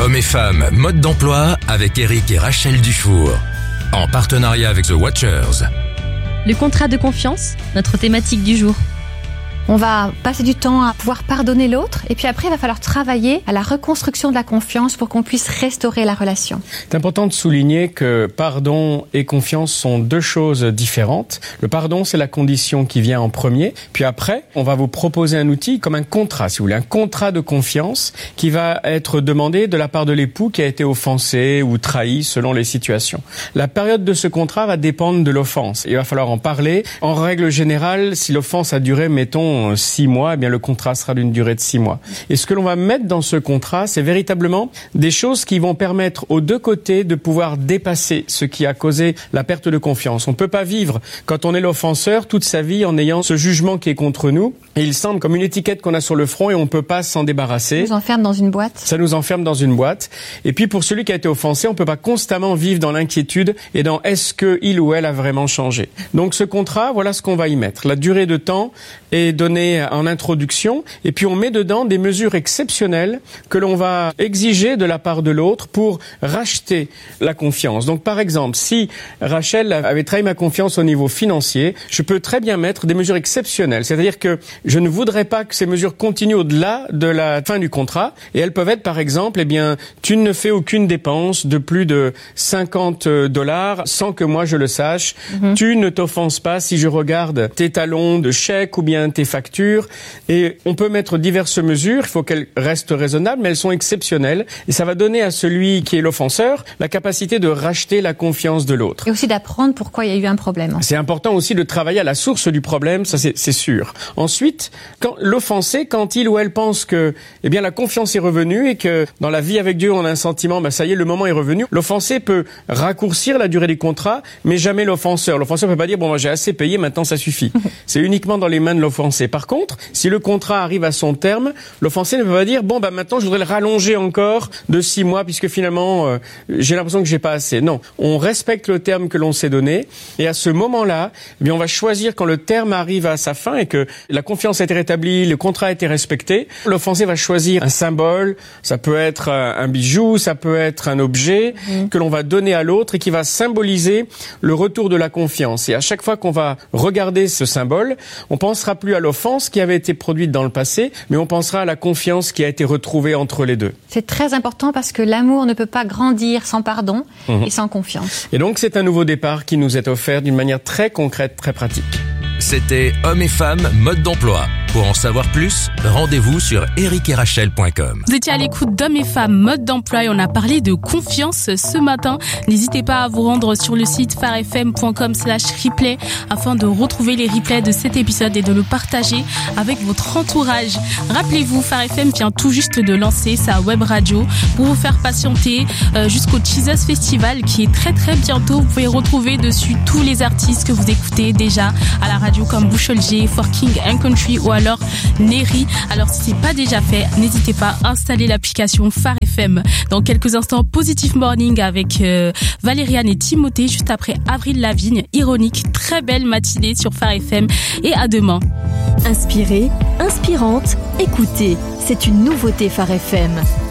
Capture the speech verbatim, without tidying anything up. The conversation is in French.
Hommes et femmes, mode d'emploi avec Eric et Rachel Dufour. En partenariat avec The Watchers. Le contrat de confiance, notre thématique du jour. On va passer du temps à pouvoir pardonner l'autre et puis après il va falloir travailler à la reconstruction de la confiance pour qu'on puisse restaurer la relation. C'est important de souligner que pardon et confiance sont deux choses différentes. Le pardon, c'est la condition qui vient en premier. Puis après, on va vous proposer un outil comme un contrat, si vous voulez, un contrat de confiance qui va être demandé de la part de l'époux qui a été offensé ou trahi selon les situations. La période de ce contrat va dépendre de l'offense. Il va falloir en parler. En règle générale, si l'offense a duré, mettons, six mois, eh bien le contrat sera d'une durée de six mois. Et ce que l'on va mettre dans ce contrat, c'est véritablement des choses qui vont permettre aux deux côtés de pouvoir dépasser ce qui a causé la perte de confiance. On ne peut pas vivre, quand on est l'offenseur, toute sa vie en ayant ce jugement qui est contre nous. Et il semble comme une étiquette qu'on a sur le front et on ne peut pas s'en débarrasser. Ça nous enferme dans une boîte. Ça nous enferme dans une boîte. Et puis pour celui qui a été offensé, on ne peut pas constamment vivre dans l'inquiétude et dans est-ce que il ou elle a vraiment changé. Donc ce contrat, voilà ce qu'on va y mettre. La durée de temps est donnée en introduction et puis on met dedans des mesures exceptionnelles que l'on va exiger de la part de l'autre pour racheter la confiance. Donc par exemple, si Rachel avait trahi ma confiance au niveau financier, je peux très bien mettre des mesures exceptionnelles. C'est-à-dire que je ne voudrais pas que ces mesures continuent au-delà de la fin du contrat et elles peuvent être par exemple, eh bien, tu ne fais aucune dépense de plus de cinquante dollars sans que moi je le sache. Mm-hmm. Tu ne t'offenses pas si je regarde tes talons de chèque ou bien tes factures. Et on peut mettre diverses mesures, il faut qu'elles restent raisonnables, mais elles sont exceptionnelles. Et ça va donner à celui qui est l'offenseur la capacité de racheter la confiance de l'autre. Et aussi d'apprendre pourquoi il y a eu un problème. C'est important aussi de travailler à la source du problème, ça c'est, c'est sûr. Ensuite, quand l'offensé, quand il ou elle pense que eh bien la confiance est revenue et que dans la vie avec Dieu on a un sentiment, bah ça y est, le moment est revenu, l'offensé peut raccourcir la durée du contrat, mais jamais l'offenseur. L'offenseur peut pas dire bon moi j'ai assez payé, maintenant ça suffit. C'est uniquement dans les mains de l'offensé. Par contre, si le contrat arrive à son terme, l'offensé ne peut pas dire bon bah maintenant je voudrais le rallonger encore de six mois puisque finalement euh, j'ai l'impression que j'ai pas assez. Non, on respecte le terme que l'on s'est donné et à ce moment-là, eh bien on va choisir quand le terme arrive à sa fin et que la confiance a été rétablie, le contrat a été respecté, l'offensé va choisir un symbole, ça peut être un bijou, ça peut être un objet mmh. que l'on va donner à l'autre et qui va symboliser le retour de la confiance. Et à chaque fois qu'on va regarder ce symbole, on pensera plus à l'offense qui avait été produite dans le passé, mais on pensera à la confiance qui a été retrouvée entre les deux. C'est très important parce que l'amour ne peut pas grandir sans pardon mmh. et sans confiance. Et donc c'est un nouveau départ qui nous est offert d'une manière très concrète, très pratique. C'était Hommes et femmes, mode d'emploi. Pour en savoir plus, rendez-vous sur eric et rachel point com. Vous étiez à l'écoute d'Hommes et femmes, mode d'emploi et on a parlé de confiance ce matin. N'hésitez pas à vous rendre sur le site pharefm point com slash replay afin de retrouver les replays de cet épisode et de le partager avec votre entourage. Rappelez-vous, Pharefm vient tout juste de lancer sa web radio pour vous faire patienter euh, jusqu'au Jesus Festival qui est très très bientôt. Vous pouvez retrouver dessus tous les artistes que vous écoutez déjà à la radio comme Boucholger, For King and Country ou alors Neri. Alors si c'est pas déjà fait, n'hésitez pas à installer l'application Phare F M. Dans quelques instants, Positive Morning avec euh, Valériane et Timothée juste après Avril Lavigne. Ironique, très belle matinée sur Phare F M et à demain. Inspirée, inspirante, écoutez, c'est une nouveauté Phare F M.